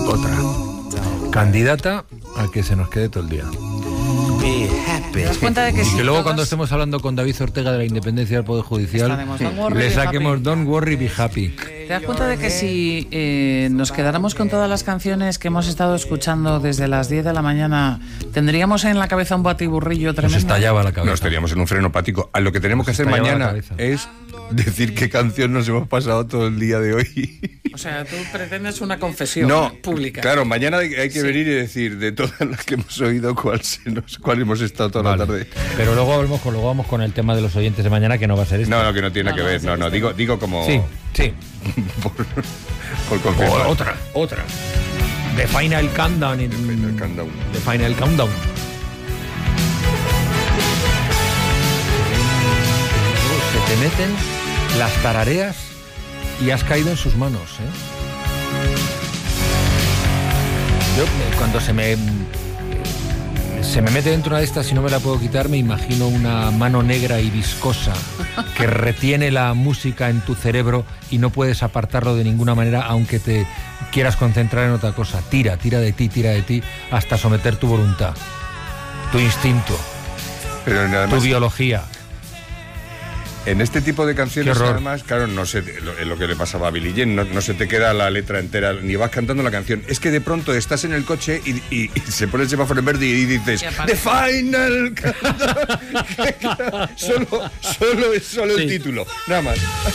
Otra. Candidata a que se nos quede todo el día. ¿Te das cuenta de que Y si que luego todos- cuando estemos hablando con David Ortega de la independencia del Poder Judicial, Estaremos, Don't worry, le be saquemos happy. Don't worry, be happy. ¿Te das cuenta de que si nos quedáramos con todas las canciones que hemos estado escuchando desde las 10 de la mañana, tendríamos en la cabeza un batiburrillo Nos tremendo? estallaba la cabeza. Nos estaríamos en un freno hepático. A lo que tenemos que hacer estallaba la mañana cabeza. es decir qué canción nos hemos pasado todo el día de hoy. O sea, tú pretendes una confesión No, pública. claro, mañana hay que Sí. venir y decir de todas las que hemos oído cuál hemos estado toda Vale. la tarde. Pero luego vamos con el tema de los oyentes de mañana, que no va a ser esto. No, que no tiene No, que no, ver. sí, No, sí. digo como Sí, sí. por confirmar. Otra. The Final Countdown. Final Countdown. The Final Countdown. Se te meten las tarareas y has caído en sus manos, Yo, cuando se me mete dentro una de estas y no me la puedo quitar, me imagino una mano negra y viscosa que retiene la música en tu cerebro y no puedes apartarlo de ninguna manera, aunque te quieras concentrar en otra cosa. Tira de ti, hasta someter tu voluntad, tu instinto, Pero tu además, biología. en este tipo de canciones, Qué horror. además, claro, no sé, lo que le pasaba a Billie Jean, no se te queda la letra entera, ni vas cantando la canción. Es que de pronto estás en el coche y se pone el semáforo en verde y dices Y aparece. The Final Countdown. Solo el Sí. título, nada más.